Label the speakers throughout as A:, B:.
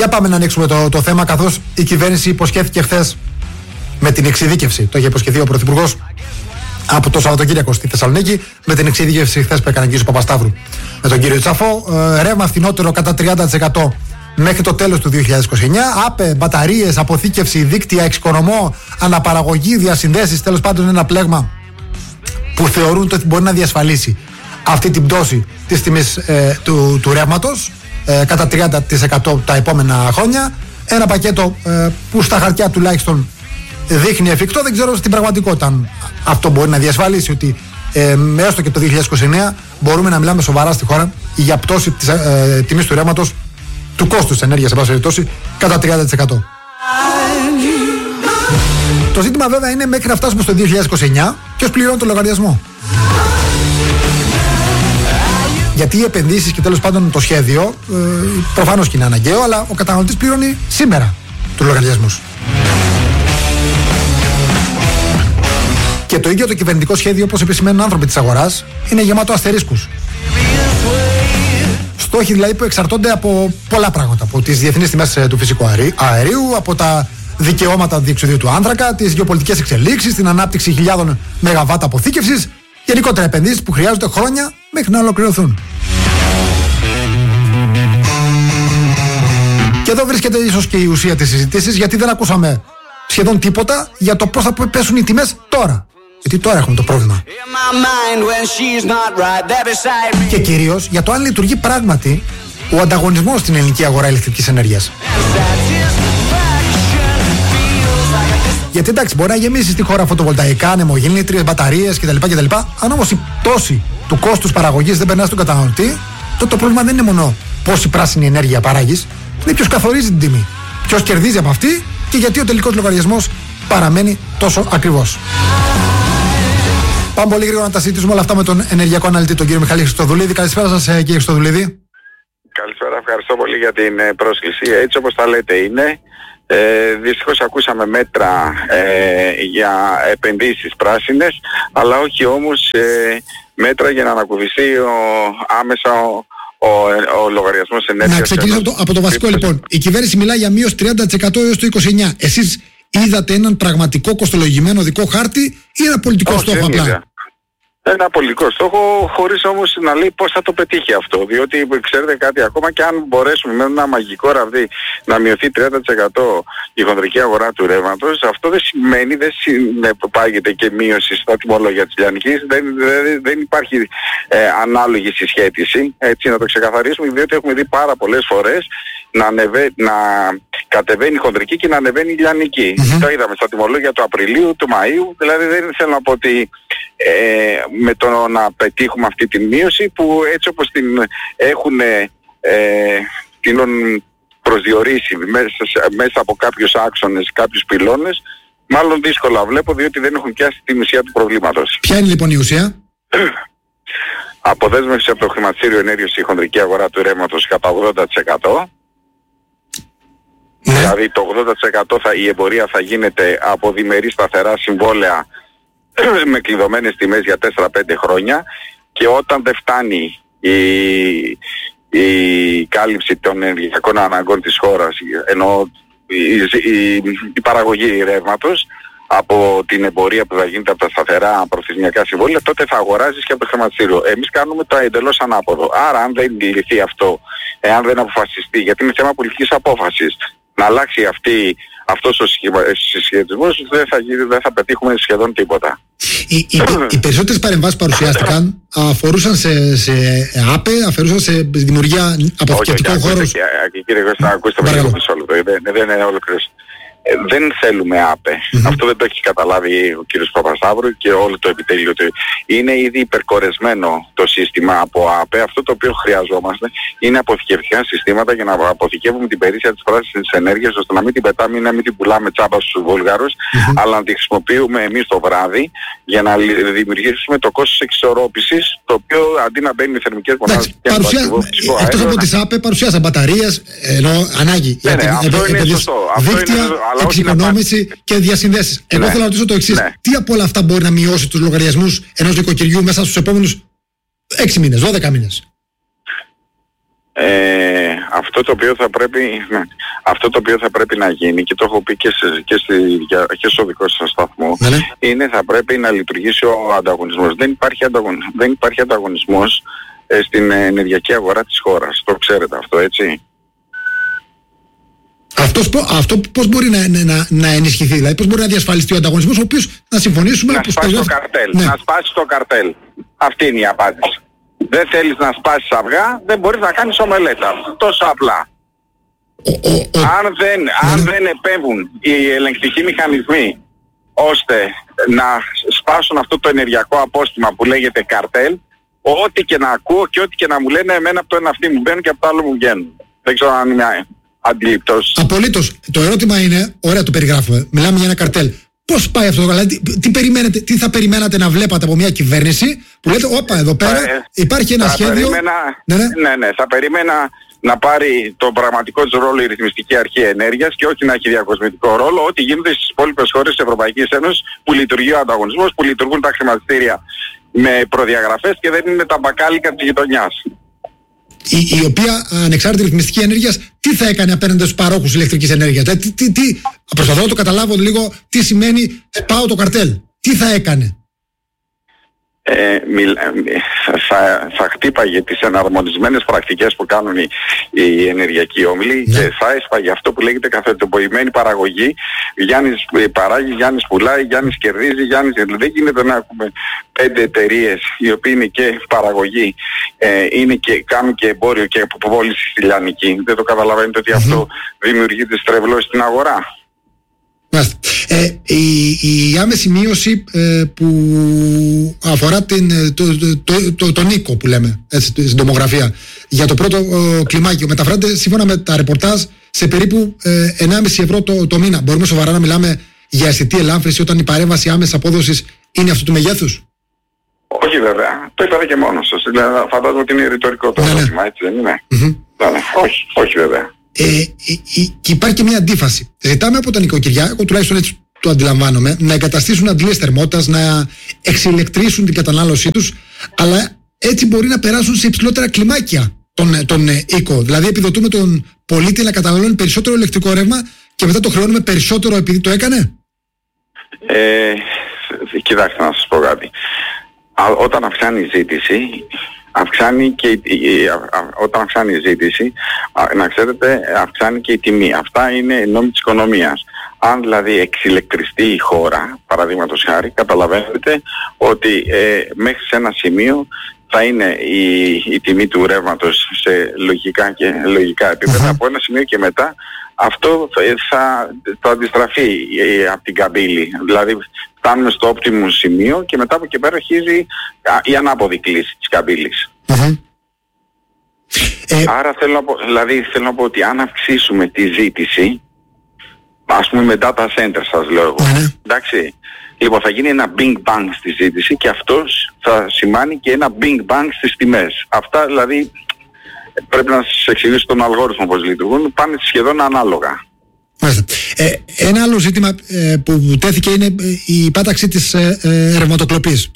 A: Για πάμε να ανοίξουμε το θέμα, καθώς η κυβέρνηση υποσχέθηκε χθες με την εξειδίκευση. Το είχε υποσχεθεί ο Πρωθυπουργός από το Σαββατοκύριακο στη Θεσσαλονίκη, με την εξειδίκευση χθες που έκανε ο κ. Παπασταύρου με τον κύριο Τσαφό. Ρεύμα φθηνότερο κατά 30% μέχρι το τέλος του 2029. ΑΠΕ, μπαταρίες, αποθήκευση, δίκτυα, εξοικονομώ, αναπαραγωγή, διασυνδέσεις. Τέλος πάντων, ένα πλέγμα που θεωρούν ότι μπορεί να διασφαλίσει αυτή την πτώση της τιμής του ρεύματος κατά 30% τα επόμενα χρόνια. Ένα πακέτο που στα χαρτιά τουλάχιστον δείχνει εφικτό. Δεν ξέρω στην πραγματικότητα αν αυτό μπορεί να διασφαλίσει ότι έστω και το 2029 μπορούμε να μιλάμε σοβαρά στη χώρα για πτώση της τιμής του ρεύματος, του κόστους της ενέργειας, σε πάση περιπτώσει, κατά 30%. Το ζήτημα βέβαια είναι μέχρι να φτάσουμε στο 2029 ποιος πληρώνει το λογαριασμό. Γιατί οι επενδύσεις και τέλος πάντων το σχέδιο προφανώς και είναι αναγκαίο, αλλά ο καταναλωτής πληρώνει σήμερα τους λογαριασμούς. Και το ίδιο το κυβερνητικό σχέδιο, όπως επισημαίνουν άνθρωποι της αγοράς, είναι γεμάτο αστερίσκους. Στόχοι δηλαδή που εξαρτώνται από πολλά πράγματα. Από τις διεθνείς τιμές του φυσικού αερίου, από τα δικαιώματα διεξουδίου του άνθρακα, τις γεωπολιτικές εξελίξεις, την ανάπτυξη χιλιάδων μεγαβάτ αποθήκευσης, γενικότερα επενδύσεις που χρειάζονται χρόνια μέχρι να ολοκληρωθούν. Και εδώ βρίσκεται ίσως και η ουσία της συζήτησης, γιατί δεν ακούσαμε σχεδόν τίποτα για το πώς θα πέσουν οι τιμές τώρα. Γιατί τώρα έχουμε το πρόβλημα. Και κυρίως για το αν λειτουργεί πράγματι ο ανταγωνισμός στην ελληνική αγορά ηλεκτρικής ενέργειας. Γιατί εντάξει, μπορεί να γεμίσει στη χώρα φωτοβολταϊκά, ανεμογεννήτριες, μπαταρίες κτλ. Αν όμως η πτώση του κόστους παραγωγής δεν περνά στον καταναλωτή, τότε το πρόβλημα δεν είναι μόνο πόση πράσινη ενέργεια παράγεις, είναι ποιος καθορίζει την τιμή. Ποιος κερδίζει από αυτή και γιατί ο τελικός λογαριασμός παραμένει τόσο ακριβώς. Πάμε πολύ γρήγορα να τα συζητήσουμε όλα αυτά με τον ενεργειακό αναλυτή, τον κύριο Μιχάλη Χριστοδουλίδη. Καλησπέρα σας, κύριε Χριστοδουλίδη.
B: Καλησπέρα, ευχαριστώ πολύ για την πρόσκληση. Έτσι όπως τα λέτε είναι. Δυστυχώς ακούσαμε μέτρα για επενδύσεις πράσινες, αλλά όχι όμως μέτρα για να ανακουφιστεί άμεσα ο λογαριασμός ενέργειας.
A: Να ξεκινήσω από το βασικό λοιπόν. Η κυβέρνηση μιλά για μείωση 30% έως το 29. Εσείς είδατε έναν πραγματικό κοστολογημένο δικό χάρτη ή ένα πολιτικό στόχο απλά?
B: Ένα πολιτικό στόχο, χωρίς όμως να λέει πώς θα το πετύχει αυτό. Διότι ξέρετε κάτι, ακόμα και αν μπορέσουμε με ένα μαγικό ραβδί να μειωθεί 30% η χονδρική αγορά του ρεύματος, αυτό δεν σημαίνει, δεν συνεπάγεται και μείωση στα τιμολόγια της λιανικής. Δεν υπάρχει ανάλογη συσχέτιση. Έτσι να το ξεκαθαρίσουμε, διότι έχουμε δει πάρα πολλές φορές να κατεβαίνει η χονδρική και να ανεβαίνει η λιανική. Το είδαμε στα τιμολόγια του Απριλίου, του Μαΐου. Δηλαδή δεν θέλω να πω ότι με το να πετύχουμε αυτή τη μείωση που έτσι όπως την έχουν την προσδιορίσει μέσα από κάποιους άξονες, κάποιους πυλώνες, μάλλον δύσκολα βλέπω, διότι δεν έχουν πιάσει την ουσία του προβλήματος.
A: Ποια είναι λοιπόν η ουσία?
B: Αποδέσμευση από το χρηματιστήριο ενέργειας στη χονδρική αγορά του ρεύματος κατά 80%. Δηλαδή το 80% η εμπορία θα γίνεται από διμερή σταθερά συμβόλαια με κλειδωμένες τιμές για 4-5 χρόνια, και όταν δεν φτάνει η κάλυψη των ενεργειακών αναγκών της χώρας, ενώ η παραγωγή ρεύματος από την εμπορία που θα γίνεται από τα σταθερά προθεσμιακά συμβόλαια, τότε θα αγοράζεις και από το χρηματιστήριο. Εμείς κάνουμε το εντελώς ανάποδο. Άρα αν δεν λυθεί αυτό, εάν δεν αποφασιστεί, γιατί είναι θέμα πολιτικής απόφασης, να αλλάξει αυτός ο συσχετισμός, δεν θα πετύχουμε σχεδόν τίποτα.
A: Οι περισσότερες παρεμβάσεις που παρουσιάστηκαν αφορούσαν σε ΑΠΕ, αφορούσαν σε δημιουργία αποθηκευτικών χώρων.
B: Κύριε Κώστα, ακούστε με λίγο μισό λεπτό, δεν είναι ολοκλήρωση. Δεν θέλουμε ΑΠΕ. Αυτό δεν το έχει καταλάβει ο κύριος Παπασταύρου και όλο το επιτέλειο του. Είναι ήδη υπερκορεσμένο το σύστημα από ΑΠΕ. Αυτό το οποίο χρειαζόμαστε είναι αποθηκευτικά συστήματα για να αποθηκεύουμε την περίσσια της πράσινης ενέργειας, ώστε να μην την πετάμε ή να μην την πουλάμε τσάμπα στους Βούλγαρους, αλλά να τη χρησιμοποιούμε εμείς το βράδυ για να δημιουργήσουμε το κόστος εξισορρόπησης, το οποίο αντί να μπαίνει θερμικές μονάδες και να
A: εκτός από τις ΑΠΕ παρουσιάσαν μπαταρίες, ενώ ανάγκη για την δίκτυα, εξοικονόμηση και διασυνδέσεις. Εγώ θέλω να ρωτήσω το εξής. Τι από όλα αυτά μπορεί να μειώσει τους λογαριασμούς ενός νοικοκυριού μέσα στους επόμενους 6 μήνες, 12 μήνες?
B: αυτό το οποίο θα πρέπει να γίνει, και το έχω πει και στο δικό σας σταθμό, είναι θα πρέπει να λειτουργήσει ο ανταγωνισμός. Δεν υπάρχει ανταγωνισμός στην ενεργειακή αγορά της χώρας. Το ξέρετε αυτό, έτσι?
A: Αυτό πώς μπορεί να ενισχυθεί, δηλαδή πώς μπορεί να διασφαλιστεί ο ανταγωνισμός, ο οποίος να συμφωνήσουμε...
B: Να σπάσει το καρτέλ. Ναι. Να σπάσει το καρτέλ. Αυτή είναι η απάντηση. Δεν θέλεις να σπάσεις αυγά, δεν μπορείς να κάνεις ομελέτα. Τόσο απλά. Αν δεν επέμβουν οι ελεγκτικοί μηχανισμοί ώστε να σπάσουν αυτό το ενεργειακό απόστημα που λέγεται καρτέλ, ό,τι και να ακούω και ό,τι και να μου λένε, εμένα από το ένα αυτή μου μπαίνουν και από το άλλο μου βγαίνουν. Δεν ξέρω αν είναι αντιληπτός.
A: Απολύτως. Το ερώτημα είναι, ωραία το περιγράφουμε, μιλάμε για ένα καρτέλ. Πώς πάει αυτό, δηλαδή τι θα περιμένατε να βλέπατε από μια κυβέρνηση που λέτε, όπα, εδώ πέρα υπάρχει ένα σχέδιο...
B: Θα περίμενα να πάρει τον πραγματικό της ρόλο η Ρυθμιστική Αρχή Ενέργειας και όχι να έχει διακοσμητικό ρόλο, ό,τι γίνεται στις υπόλοιπες χώρες της Ευρωπαϊκής Ένωσης που λειτουργεί ο ανταγωνισμός, που λειτουργούν τα χρηματιστήρια με προδιαγραφές και δεν είναι τα μπακάλικα της γειτονιάς.
A: Η οποία ανεξάρτητη ρυθμιστική ενέργειας τι θα έκανε απέναντι στους παρόχους ηλεκτρικής ενέργειας? Προσπαθώ να το καταλάβω λίγο τι σημαίνει σπάω το καρτέλ. Τι θα έκανε?
B: Θα χτύπαγε τις εναρμονισμένες πρακτικές που κάνουν οι ενεργειακοί όμιλοι και θα έσπαγε αυτό που λέγεται καθετοποιημένη παραγωγή. Γιάννης παράγει, Γιάννης πουλάει, Γιάννης κερδίζει, δεν γίνεται να έχουμε 5 εταιρείες οι οποίοι είναι και παραγωγή, είναι και κάνουν και εμπόριο και αποπόληση στη λιανική. Δεν το καταλαβαίνετε ότι αυτό δημιουργεί τις τρευλώσεις στην αγορά?
A: Η άμεση μείωση που αφορά τον οίκο που λέμε στην τομογραφία για το πρώτο κλιμάκιο μεταφράζεται σύμφωνα με τα ρεπορτάζ σε περίπου 1,5 ευρώ το μήνα. Μπορούμε σοβαρά να μιλάμε για αισθητή ελάφρυνση όταν η παρέμβαση άμεσης απόδοσης είναι αυτού του μεγέθους?
B: Όχι βέβαια, το είπατε και μόνος σας. Φαντάζομαι ότι είναι ρητορικό το ερώτημα, έτσι δεν είναι? Όχι βέβαια.
A: Και υπάρχει και μια αντίφαση. Ζητάμε από τα νοικοκυριά, εγώ τουλάχιστον έτσι το αντιλαμβάνομαι, να εγκαταστήσουν αντλίες θερμότητας, να εξηλεκτρήσουν την κατανάλωσή τους, αλλά έτσι μπορεί να περάσουν σε υψηλότερα κλιμάκια τον οίκο. Δηλαδή επιδοτούμε τον πολίτη να καταναλώνει περισσότερο ηλεκτρικό ρεύμα και μετά το χρεώνουμε περισσότερο επειδή το έκανε.
B: Κοιτάξτε να σας πω κάτι. Όταν αυξάνει η ζήτηση, όταν αυξάνει η ζήτηση, να ξέρετε, αυξάνει και η τιμή. Αυτά είναι νόμοι της οικονομίας. Αν δηλαδή εξηλεκτριστεί η χώρα, παραδείγματος χάρη, καταλαβαίνετε ότι μέχρι σε ένα σημείο θα είναι η τιμή του ρεύματος σε λογικά επίπεδα. Από ένα σημείο και μετά αυτό θα αντιστραφεί από την καμπύλη. Δηλαδή φτάνουμε στο optimum σημείο και μετά από εκεί πέρα αρχίζει η ανάποδη κλίση της καμπύλης. Άρα θέλω να πω ότι αν αυξήσουμε τη ζήτηση, ας πούμε με data center σας λέω εγώ, εντάξει, λοιπόν θα γίνει ένα bing bang στη ζήτηση και αυτός θα σημάνει και ένα bing bang στις τιμές. Αυτά δηλαδή πρέπει να σας εξηγήσω τον αλγόριθμο πώς λειτουργούν, πάνε σχεδόν ανάλογα.
A: Ένα άλλο ζήτημα που τέθηκε είναι η πάταξη της ρευματοκλοπής.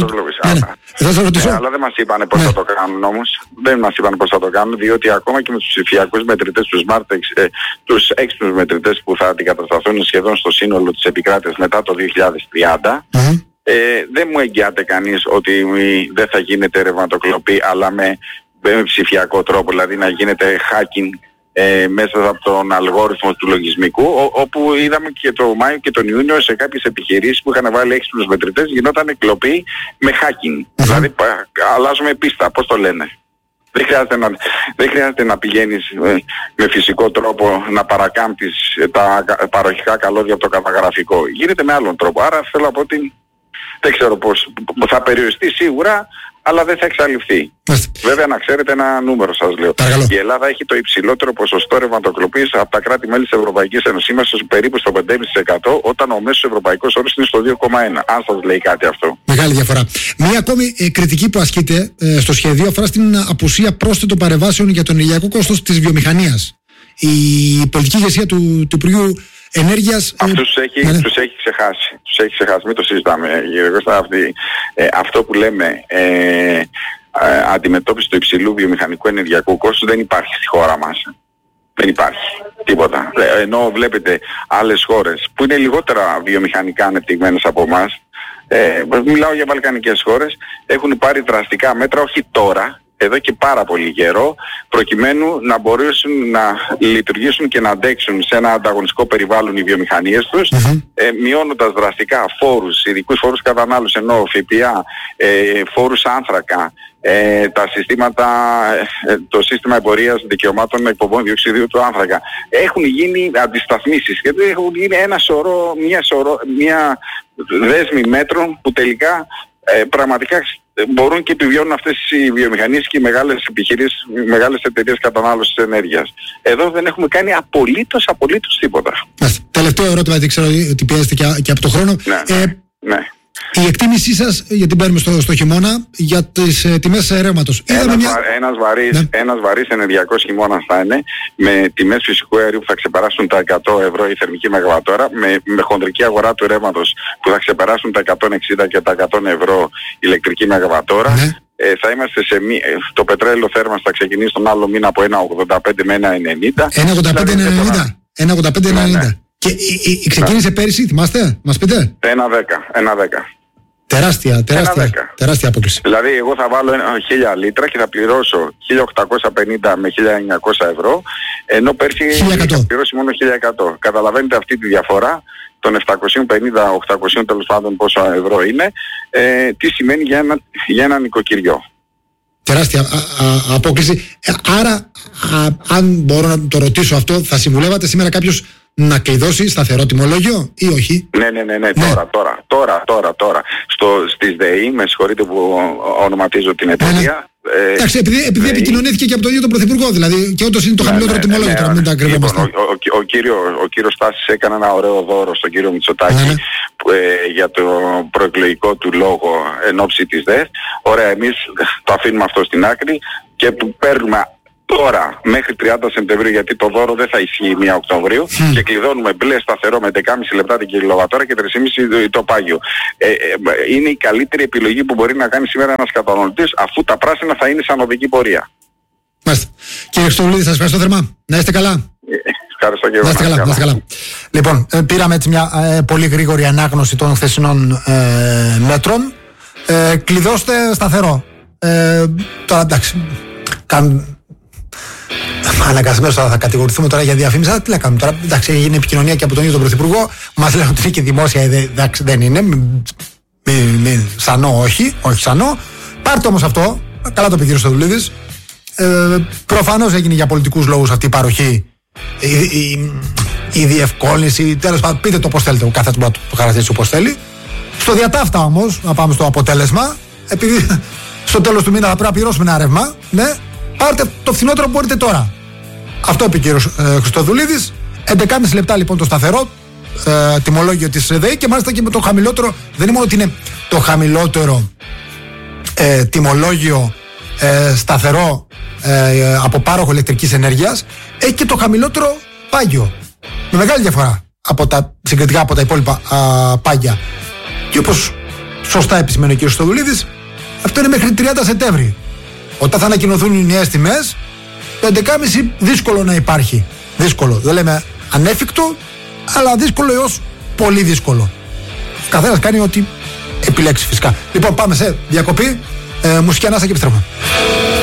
B: Αλλά δεν μας είπανε πώς θα το κάνουν όμως. Δεν μας είπανε πώς θα το κάνουν, διότι ακόμα και με τους ψηφιακούς μετρητές, τους έξυπνους μετρητές που θα αντικατασταθούν σχεδόν στο σύνολο της επικράτειας μετά το 2030, δεν μου εγγυάται κανείς ότι δεν θα γίνεται ρευματοκλοπή, αλλά με ψηφιακό τρόπο, δηλαδή να γίνεται hacking μέσα από τον αλγόριθμο του λογισμικού, όπου είδαμε και το Μάιο και τον Ιούνιο σε κάποιες επιχειρήσεις που είχαν βάλει έξυπνους μετρητές γινόταν κλοπή με hacking. Δηλαδή αλλάζουμε πίστα, πώς το λένε. Δεν χρειάζεται να πηγαίνεις με φυσικό τρόπο να παρακάμπτεις τα παροχικά καλώδια από το καταγραφικό. Γίνεται με άλλον τρόπο. Άρα θέλω να πω ότι δεν ξέρω πώς. Θα περιοριστεί σίγουρα, αλλά δεν θα εξαλειφθεί. Βέβαια να ξέρετε ένα νούμερο σας λέω. Η Ελλάδα έχει το υψηλότερο ποσοστό ρευματοκλοπής από τα κράτη-μέλη της Ευρωπαϊκής Ένωσης. Είμαστε περίπου στο 5,5% όταν ο μέσος ευρωπαϊκός όρος είναι στο 2,1%. Αν σας λέει κάτι αυτό.
A: Μεγάλη διαφορά. Μία ακόμη κριτική που ασκείται στο σχέδιο αφορά στην απουσία πρόσθετων παρεμβάσεων για το ενεργειακό κόστος της βιομηχανίας. Η πολιτική ηγεσία του Υπουργείου Ενέργειας...
B: Τους έχει ξεχάσει, μην το συζητάμε. Αυτό που λέμε αντιμετώπιση του υψηλού βιομηχανικού ενεργειακού κόστους δεν υπάρχει στη χώρα μας. Τίποτα. Ενώ βλέπετε άλλες χώρες που είναι λιγότερα βιομηχανικά ανεπτυγμένες από εμάς, μιλάω για βαλκανικές χώρες, έχουν πάρει δραστικά μέτρα, όχι τώρα, εδώ και πάρα πολύ καιρό, προκειμένου να μπορέσουν να λειτουργήσουν και να αντέξουν σε ένα ανταγωνιστικό περιβάλλον οι βιομηχανίες τους, μειώνοντας δραστικά φόρους, ειδικούς φόρους κατανάλωσης, ενώ ΦΠΑ, φόρους άνθρακα, τα συστήματα, το σύστημα εμπορίας δικαιωμάτων εκπομπών διοξιδίου του άνθρακα. Έχουν γίνει αντισταθμίσεις και έχουν γίνει μια δέσμη μέτρων που τελικά πραγματικά μπορούν και επιβιώνουν αυτές οι βιομηχανίες και οι μεγάλες επιχειρήσεις, οι μεγάλες εταιρείες κατανάλωσης ενέργειας. Εδώ δεν έχουμε κάνει απολύτως τίποτα.
A: Τελευταίο ερώτημα, γιατί ξέρω ότι πιέζετε και από το χρόνο.
B: Ναι.
A: Η εκτίμησή σας, γιατί μπαίνουμε στο χειμώνα, για τις τιμές ρεύματος.
B: Ένας βαρύς ενεργειακός χειμώνας θα είναι, με τιμές φυσικού αερίου που θα ξεπεράσουν τα 100 ευρώ η θερμική μεγαβατόρα, με χονδρική αγορά του ρεύματος που θα ξεπεράσουν τα 160 και τα 100 ευρώ ηλεκτρική μεγαβατόρα. Ναι. Θα είμαστε το πετρέλαιο θέρμανσης θα ξεκινήσει τον άλλο μήνα από 1,85 με 1,90.
A: 1,85-1,90. Και ξεκίνησε πέρυσι, θυμάστε, μας πείτε?
B: 1,10.
A: Τεράστια απόκληση.
B: Δηλαδή εγώ θα βάλω 1.000 λίτρα και θα πληρώσω 1.850 με 1.900 ευρώ, ενώ πέρσι θα πληρώσει μόνο 1.100. Καταλαβαίνετε αυτή τη διαφορά των 750-800 τέλος πάντων πόσα ευρώ είναι, τι σημαίνει για ένα νοικοκυριό.
A: Τεράστια απόκληση. Άρα, αν μπορώ να το ρωτήσω αυτό, θα συμβουλεύατε σήμερα κάποιος να κλειδώσει σταθερό τιμολόγιο ή όχι?
B: Ναι. Τώρα. Στις ΔΕΗ, με συγχωρείτε που ονοματίζω την εταιρεία.
A: Εντάξει, επειδή επικοινωνήθηκε και από τον ίδιο τον Πρωθυπουργό, δηλαδή, και όντως είναι το χαμηλότερο τιμολόγιο, τώρα μην τα κρυβόμαστε.
B: Ο κύριος Στάσης έκανε ένα ωραίο δώρο στον κύριο Μητσοτάκη για το προεκλογικό του λόγο εν ώψη της ΔΕΘ. Ωραία, εμείς το αφήνουμε αυτό στην άκρη και που παίρνουμε τώρα μέχρι 30 Σεπτεμβρίου, γιατί το δώρο δεν θα ισχύει 1 Οκτωβρίου, και κλειδώνουμε μπλε σταθερό με 11,5 λεπτά την κιλοβατόρα και 3,5 το πάγιο. Είναι η καλύτερη επιλογή που μπορεί να κάνει σήμερα ένας καταναλωτής, αφού τα πράσινα θα είναι σαν οδική πορεία.
A: Μάλιστα. Κύριε Χριστοδουλίδη, σας ευχαριστώ θερμά. Να είστε καλά.
B: Ευχαριστώ και εγώ.
A: Να είστε καλά. Λοιπόν, πήραμε έτσι μια πολύ γρήγορη ανάγνωση των χθεσινών μέτρων. Κλειδώστε σταθερό. Τώρα εντάξει. Αναγκασμένως θα κατηγορηθούμε τώρα για διαφήμιση. Τι να κάνουμε τώρα? Εντάξει, έγινε επικοινωνία και από τον ίδιο τον Πρωθυπουργό. Μας λένε ότι είναι και δημόσια. Εντάξει, δεν είναι. Σανό, όχι σανό. Πάρτε όμως αυτό. Καλά το είπε ο κ. Χριστοδουλίδης. Προφανώς έγινε για πολιτικούς λόγους αυτή η παροχή, η διευκόλυνση. Τέλος πάντων, πείτε το πώς θέλετε. Ο καθένας μπορεί να το χαρακτηρίσει όπως θέλει. Στο διατάφτα όμως, να πάμε στο αποτέλεσμα, επειδή στο τέλος του μήνα θα πρέπει να πληρώσουμε ένα ρεύμα, ναι. Πάρτε το φθηνότερο που μπορείτε τώρα. Αυτό είπε ο κύριος Χριστοδουλίδης. 11,5 λεπτά λοιπόν το σταθερό τιμολόγιο της ΔΕΗ, και μάλιστα και με το χαμηλότερο. Δεν είναι μόνο ότι είναι το χαμηλότερο τιμολόγιο σταθερό από πάροχο ηλεκτρικής ενέργειας, έχει και το χαμηλότερο πάγιο. Με μεγάλη διαφορά συγκριτικά από τα υπόλοιπα πάγια. Και όπως σωστά επισημαίνει ο κύριος Χριστοδουλίδης, αυτό είναι μέχρι 30 Σεπτέμβρη. Όταν θα ανακοινωθούν οι νέες τιμές, το 11,5 δύσκολο να υπάρχει. Δύσκολο. Δεν λέμε ανέφικτο, αλλά δύσκολο έως πολύ δύσκολο. Ο καθένας κάνει ό,τι επιλέξει φυσικά. Λοιπόν, πάμε σε διακοπή. Μουσική ανάσα και επιστρέφουμε.